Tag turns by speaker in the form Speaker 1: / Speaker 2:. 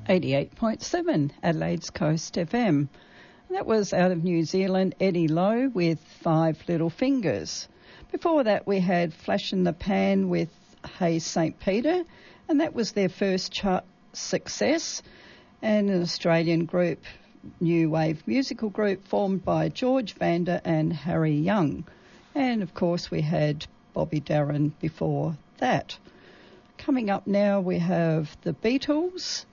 Speaker 1: 88.7 Adelaide's Coast FM. That was out of New Zealand, Eddie Lowe with Five Little Fingers. Before that we had Flash in the Pan with Hey St. Peter, and that was their first chart success, and an Australian group, new wave musical group formed by George Vander and Harry Young. And of course we had Bobby Darin before that. Coming up now we have the Beatles